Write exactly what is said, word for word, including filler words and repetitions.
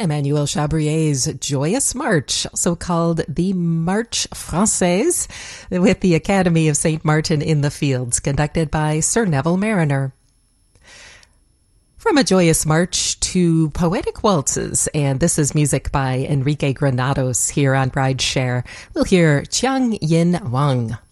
Emmanuel Chabrier's Joyous March, also called the Marche Française, with the Academy of Saint Martin in the Fields, conducted by Sir Neville Mariner. From a joyous march to poetic waltzes, and this is music by Enrique Granados here on Bride Share. We'll hear Chiang Yin Wang.